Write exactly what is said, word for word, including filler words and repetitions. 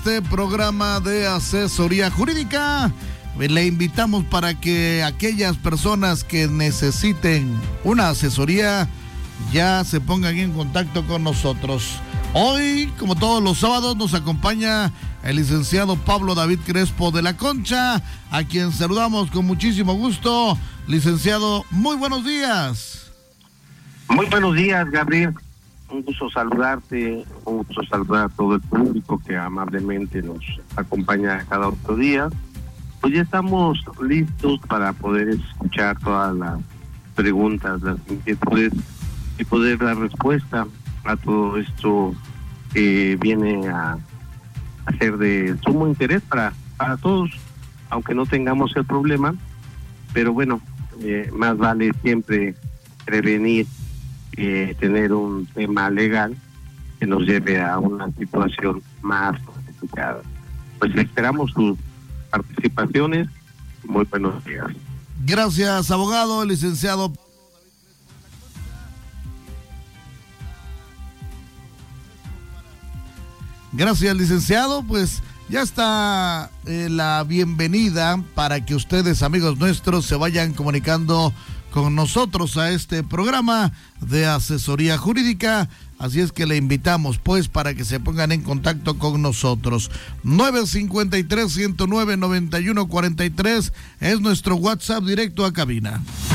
Este programa de asesoría jurídica, le invitamos para que aquellas personas que necesiten una asesoría ya se pongan en contacto con nosotros. Hoy, como todos los sábados, nos acompaña el licenciado Pablo David Crespo de la Concha, a quien saludamos con muchísimo gusto. Licenciado, muy buenos días. Muy buenos días, Gabriel. Un gusto saludarte, un gusto saludar a todo el público que amablemente nos acompaña cada otro día. Pues ya estamos listos para poder escuchar todas las preguntas, las inquietudes y poder dar respuesta a todo esto que viene a, a ser de sumo interés para, para todos, aunque no tengamos el problema, pero bueno, eh, más vale siempre prevenir Eh, tener un tema legal que nos lleve a una situación más complicada. Pues esperamos sus participaciones. Muy buenos días. Gracias, abogado, licenciado. Gracias, licenciado. Pues ya está eh, la bienvenida para que ustedes, amigos nuestros, se vayan comunicando con nosotros a este programa de asesoría jurídica. Así es que le invitamos pues para que se pongan en contacto con nosotros. nueve cinco tres, uno cero nueve, nueve uno cuatro tres es nuestro WhatsApp directo a cabina.